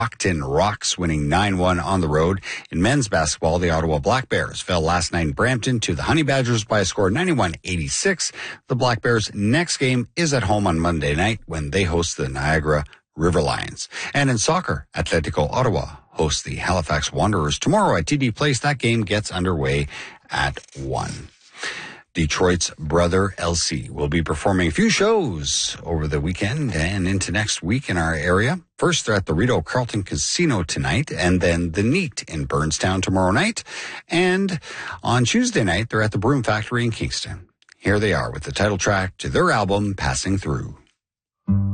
Brockton Rocks winning 9-1 on the road. In men's basketball, the Ottawa Black Bears fell last night in Brampton to the Honey Badgers by a score of 91-86. The Black Bears' next game is at home on Monday night when they host the Niagara River Lions. And in soccer, Atletico Ottawa hosts the Halifax Wanderers tomorrow at TD Place. That game gets underway at 1. Detroit's Brother LC will be performing a few shows over the weekend and into next week in our area. First, they're at the Rideau Carlton Casino tonight, and then the Neat in Burnstown tomorrow night. And on Tuesday night, they're at the Broom Factory in Kingston. Here they are with the title track to their album, Passing Through.